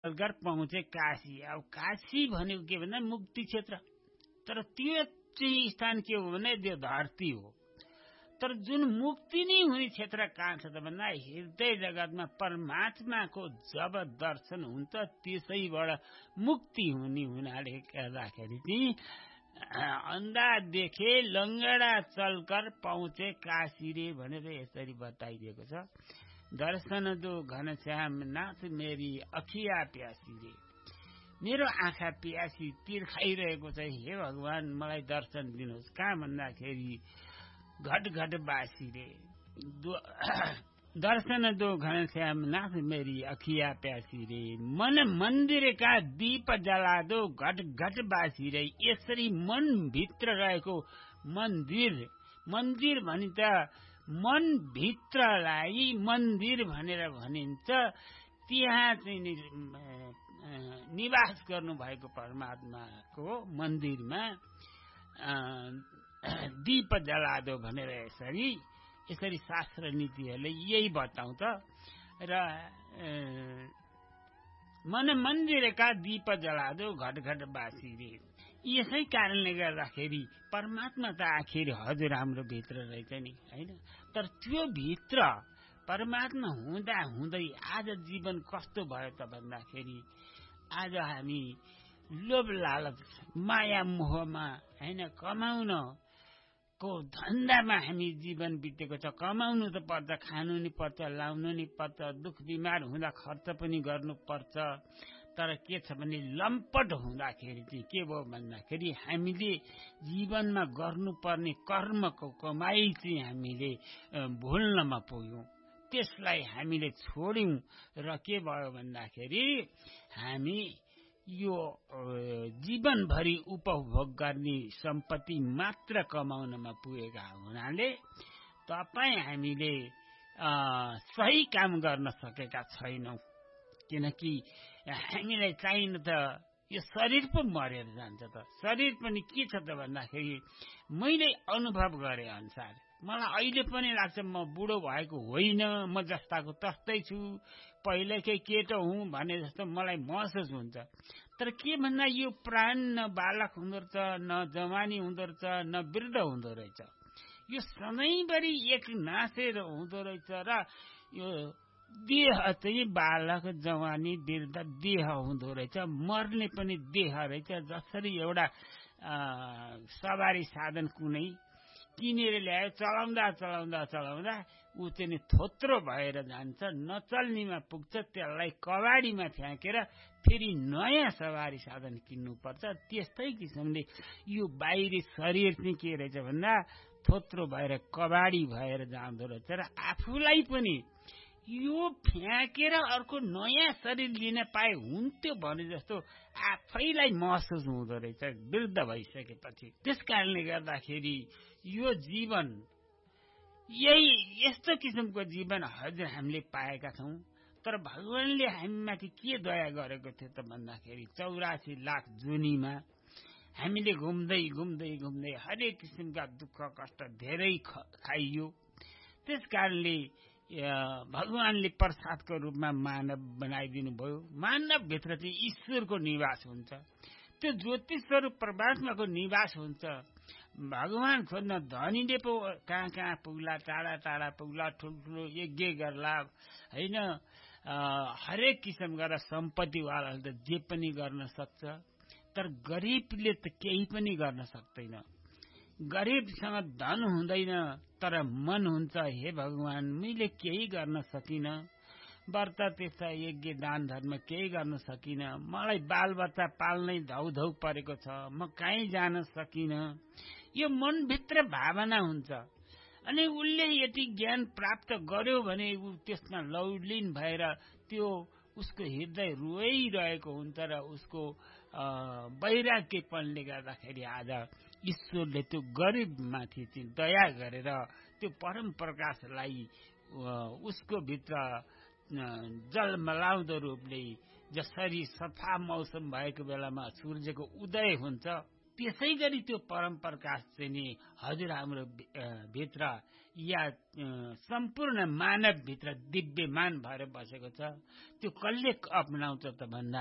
घर पहुँचे काशी। अब काशी भनेको के भन्दा मुक्ति क्षेत्र, तर त्यो चाहिँ स्थान के हो भने त्यो धरती हो। तर जुन मुक्ति नै हुने क्षेत्र कहाँ छ त भन्दा हृदय जगतमा परमात्माको जब दर्शन हुन्छ त्यसैबाट मुक्ति हुने हुनाले गर्दाखेरि चाहिँ अन्धा देखे लङ्गडा चलकर पहुँचे काशी रे भनेर यसरी बताइदिएको छ। दर्शन दो घनश्याम नाथ मेरी अखिया प्यासी रे, मेरो आँखा प्यासी तीर खाइरहेको छ, हे भगवान मलाई दर्शन दिनुहोस्। कहाँ भन्दाखेरि घट घट बासी रे, दर्शन दो घनश्याम नाथ मेरी अखिया प्यासी रे, मन मन्दिर का दीप जला दो घट घट बासी रे। यसरी मन भित्र रहेको मन्दिर, मन्दिर भनि त मन भित्रलाई मन्दिर भनेर भनिन्छ। त्यहाँ चाहिँ निवास गर्नु भएको परमात्माको मन्दिरमा दीप जलादो भनेर यसरी शास्त्र नीतिहरूले यही बताउँछ। र मन मन्दिरका दीप जलादो घट घट बासी रे, यसै कारणले गर्दाखेरि परमात्मा त आखिर हजुर हाम्रो भित्र रहेछ नि, होइन? तर त्यो भित्र परमात्मा हुँदा हुँदै आज जीवन कस्तो भयो त भन्दाखेरि आज हामी लोभ लालच माया मोहमा, होइन, कमाउन को धन्दामा हामी जीवन बितेको छ। कमाउनु त पर्छ, खानु नि पर्छ, लाउनु नि पर्छ, दुख बिमार हुँदा खर्च पनि गर्नु पर्छ। तर के छ भने लम्पट हुँदाखेरि चाहिँ के भयो भन्दाखेरि हामीले जीवनमा गर्नुपर्ने कर्मको कमाई चाहिँ हामीले भुल्नमा पुग्यौं, त्यसलाई हामीले छोड्यौं। र के भयो भन्दाखेरि हामी यो जीवनभरि उपभोग गर्ने सम्पत्ति मात्र कमाउनमा पुगेका हुनाले हामीले सही काम गर्न सकेका छैनौं। किनकि हामीलाई चाहिन त यो शरीर पो मरेर जान्छ त। शरीर पनि के छ त भन्दाखेरि मैले अनुभव गरे अनुसार मलाई अहिले पनि लाग्छ म बुढो भएको होइन, म जस्ताको तस्तै छु, पहिलेकै केटो हुँ भने जस्तो मलाई महसुस हुन्छ। तर के भन्दा यो प्राण न बालक हुँदो रहेछ, न जवानी हुँदो रहेछ, न वृद्ध हुँदो रहेछ। यो सधैँभरि एक नासेर हुँदो रहेछ। र यो देह चाहिँ बालक जवानी वृद्ध देह हुँदो रहेछ, मर्ने पनि देह रहेछ। जसरी एउटा सवारी साधन कुनै किनेर ल्यायो, चलाउँदा चलाउँदा चलाउँदा ऊ चाहिँ थोत्रो भएर जान्छ, नचल्नेमा पुग्छ, त्यसलाई कबाडीमा फ्याँकेर फेरि नयाँ सवारी साधन किन्नुपर्छ। त्यस्तै किसिमले यो बाहिरी शरीर चाहिँ के रहेछ भन्दा थोत्रो भएर कबाडी भएर जाँदो रहेछ। र आफूलाई पनि यो फ्याँकेर अर्को नयाँ शरीर लिन पाए हुन्थ्यो भने जस्तो आफैलाई महसुस हुँदो रहेछ वृद्ध भइसकेपछि। त्यसकारणले गर्दाखेरि यो जीवन यस्तो किसिमको जीवन हजुर हामीले पाएका छौं। तर भगवानले हामीमाथि के दया गरेको थियो त भन्दाखेरि 84 लाख जुनीमा हामीले घुम्दै घुम्दै घुम्दै हरेक किसिमका दुःख कष्ट धेरै खाइयो। त्यसकारणले भगवानले प्रसादको रूपमा मानव बनाइदिनु भयो। मानव भित्र चाहिँ ईश्वरको निवास हुन्छ, त्यो ज्योति स्वरूप परमात्माको निवास हुन्छ। भगवान खोज्न धनीले पो कहाँ कहाँ पुग्ला, टाढा टाढा पुग्ला, ठुल्ठुलो यज्ञ गर्ला, होइन, हरेक किसिम गरेर सम्पत्तिवालाले त जे पनि गर्न सक्छ। तर गरिबले त केही पनि गर्न सक्दैन। गरिबसँग धन हुँदैन तर मन हुन्छ, हे भगवान मैले केही गर्न सकिन, व्रत तीर्थ यज्ञ दान धर्म केही गर्न सकिन, मलाई बालबच्चा पाल्नै धौधौ परेको छ, म कहीँ जान सकिन, यो मनभित्र भावना हुन्छ। अनि उसले यति ज्ञान प्राप्त गर्यो भने ऊ त्यसमा लौलीन भएर त्यो उसको हृदय रोइरहेको हुन्छ र उसको वैराग्यपनले गर्दाखेरि आज ईश्वरले त्यो गरिबमाथि चाहिँ दया गरेर त्यो परम प्रकाशलाई उसको भित्र जलमलाउँदो रूपले, जसरी सफा मौसम भएको बेलामा सूर्यको उदय हुन्छ त्यसै गरी त्यो परम प्रकाश चाहिँ नि हजुर हाम्रो भित्र या सम्पूर्ण मानव भित्र दिव्यमान भएर बसेको छ। त्यो कसले अपनाउँछ त भन्दा